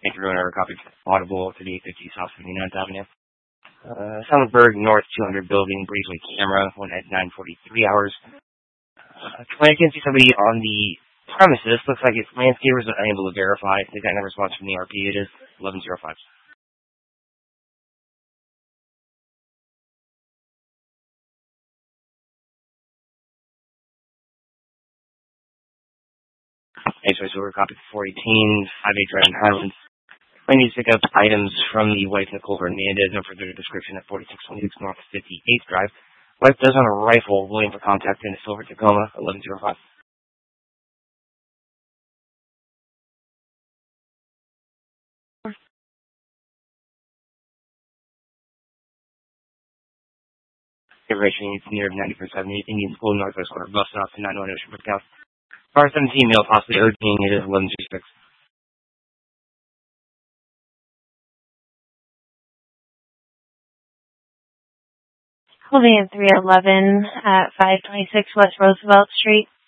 Thank you, Runner. Copy audible to the 850 South 79th Avenue. Summerberg North 200 building, Breezeway camera, one at 9:43 hours. I can see somebody on the premises. Looks like it's landscapers are unable to verify. They got no response from the RP. It is 11:05. Hey, so we're copy 418, 58 Drive in Highlands. I need to pick up items from the wife, Nicole Hernandez. No further description at 4626 North 58th Drive. Wife does on a rifle, waiting for contact in a silver Tacoma, 11:05. Information needs near 90.7 Indian School, Northwest Corner, bus off to 901 Ocean Brook House. Bar 17 mail, possibly urging it is 11:06. Holding at 311 at 526 West Roosevelt Street.